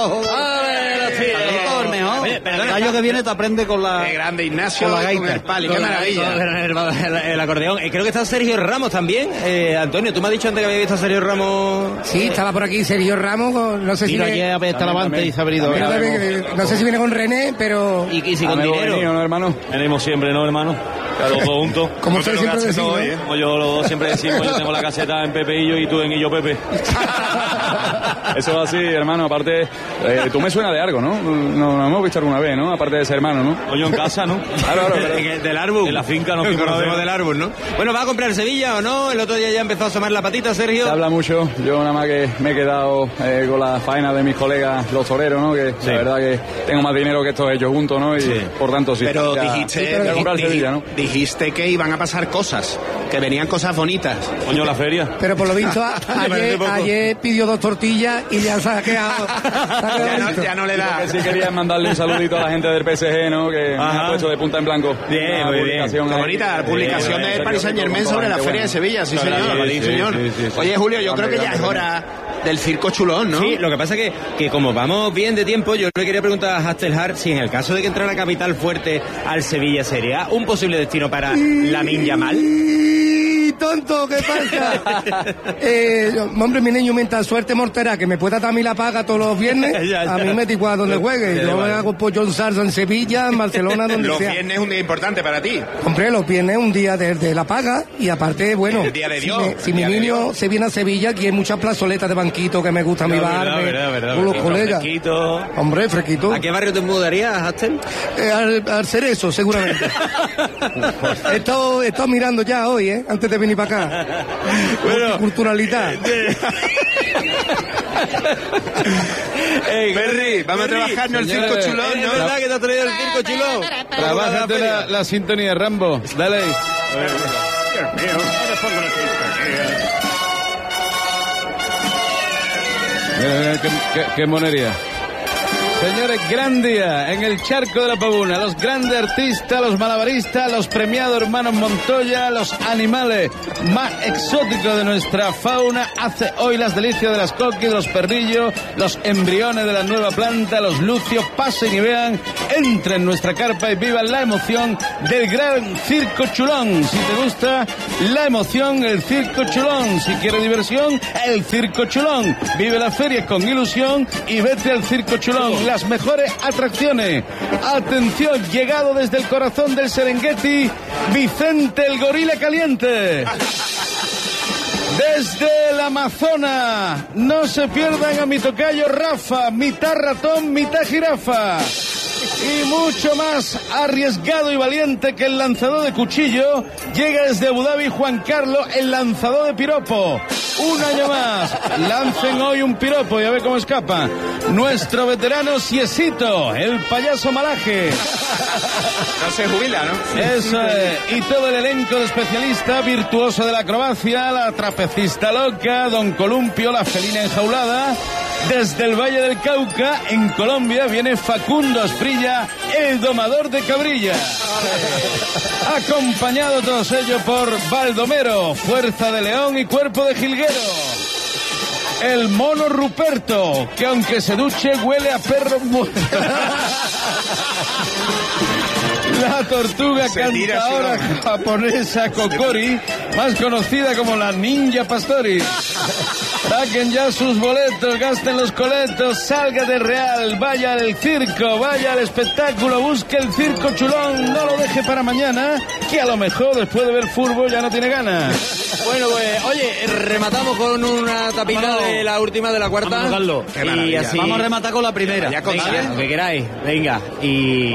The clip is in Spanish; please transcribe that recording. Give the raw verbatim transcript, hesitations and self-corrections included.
El gallo que viene te aprende con la... Qué grande, Ignacio, con la gaita. con el pali, qué maravilla. El, el, el acordeón. Eh, creo que está Sergio Ramos también. Eh, Antonio, tú me has dicho antes que había visto a Sergio Ramos. Sí, estaba por aquí Sergio Ramos, con, no sé si... Mira, viene, ayer está la banda y se ha venido. No sé si viene con René, pero... Y, y si con dinero. Venido, ¿no, hermano? Venimos siempre, ¿no, hermano? Claro, todos juntos. Como usted siempre decía, ¿no? ¿eh? Como yo los dos siempre decimos, yo tengo la caseta en Pepe y yo y tú en Illo Pepe. Eso es así, hermano. Aparte, eh, tú me suena de algo, ¿no? Nos no, hemos visto alguna vez, ¿no? Aparte de ser hermano, ¿no? O yo en casa, ¿no? Claro, claro, pero... Del árbol. En la finca nos conocemos del árbol, ¿no? Bueno, ¿va a comprar Sevilla o no? El otro día ya empezó a asomar la patita, Sergio. Se habla mucho. Yo nada más que me he quedado eh, con la faena de mis colegas, los toreros, ¿no? Que sí. La verdad que tengo más dinero que estos ellos juntos, ¿no? Y sí. Por tanto, sí. Pero ya, dijiste, sí, pero comprar dijiste, Sevilla, ¿no? dijiste que iban a pasar cosas, que venían cosas bonitas. Coño, la feria. Pero por lo visto, a, ayer, ayer pidió dos tortillas y ya se ha quedado. Se ha quedado ya, no, ya no le da. Sí, quería mandarle un saludito a la gente del P S G, ¿no? Que Ajá. me ha puesto de punta en blanco. Bien, muy bien. Qué bonita la publicación del Paris Saint Germain sobre la feria de Sevilla, sí, señor. Sí, sí, señor. Sí, sí, sí, Oye, Julio, yo creo que ya es hora del circo chulón, ¿no? Sí, lo que pasa que, que como vamos bien de tiempo, yo le quería preguntar a Hastelhar si en el caso de que entrara Capital Fuerte al Sevilla sería un posible destino para Lamine Yamal. Tonto, ¿qué pasa? eh, hombre, mi niño, mientras suerte mortera que me pueda dar a mí la paga todos los viernes, ya, ya. A mí me da igual donde juegue. Ya, yo vale. hago pollo en salsa en Sevilla, en Barcelona, donde los sea. Los viernes es un día importante para ti. Hombre, los viernes es un día de, de la paga y aparte, bueno, el día de Dios, si, me, si mi niño se viene a Sevilla, aquí hay muchas plazoletas de banquito que me gusta no, mi bar, con los colegas. Fresquito. Hombre, fresquito. ¿A qué barrio te mudarías, Hastel? Eh, al, al Cerezo, seguramente. he, estado, he estado mirando ya hoy, ¿eh? Antes de venir para acá. Bueno, culturalidad. Ey, Berry, vamos Berry, a trabajar en el circo chulón, ¿no? Es verdad que te ha traído el circo chulón. Trabájate la, la sintonía de Rambo. Dale ahí. Dios mío, ¿dónde pongo la ¿Qué, sintonía? qué, qué monería? Señores, gran día en el Charco de la Pavuna. Los grandes artistas, los malabaristas, los premiados hermanos Montoya, los animales más exóticos de nuestra fauna. Hace hoy las delicias de las coquis, los perrillos, los embriones de la nueva planta, los lucios. Pasen y vean, entren en nuestra carpa y vivan la emoción del gran Circo Chulón. Si te gusta la emoción, el Circo Chulón. Si quieres diversión, el Circo Chulón. Vive la feria con ilusión y vete al Circo Chulón. Las mejores atracciones. Atención, llegado desde el corazón del Serengeti, Vicente el Gorila Caliente. Desde el Amazonas, no se pierdan a mi tocayo Rafa, mitad ratón, mitad jirafa. Y mucho más arriesgado y valiente que el lanzador de cuchillo, llega desde Abu Dhabi Juan Carlos, el lanzador de piropo. Un año más, lancen hoy un piropo y a ver cómo escapa. Nuestro veterano Siesito, el payaso malaje. No se jubila, ¿no? Eso es. Y todo el elenco de especialistas, virtuoso de la acrobacia, la trapecista loca, Don Columpio, la felina enjaulada. Desde el Valle del Cauca, en Colombia, viene Facundo Asprilla, el domador de cabrilla. Acompañado todos ellos por Baldomero, fuerza de león y cuerpo de jilguero. El mono Ruperto, que aunque se duche huele a perro muerto. La tortuga cantadora japonesa Kokori, más conocida como la Ninja Pastori. Saquen ya sus boletos, gasten los coletos, salga de Real, vaya al circo, vaya al espectáculo, busque el Circo Chulón, no lo deje para mañana, que a lo mejor después de ver fútbol ya no tiene ganas. Bueno, pues, oye, rematamos con una tapita Vámonos. de la última de la cuarta. Vamos a, y así... Vamos a rematar con la primera. Ya, venga, lo que queráis, venga, y...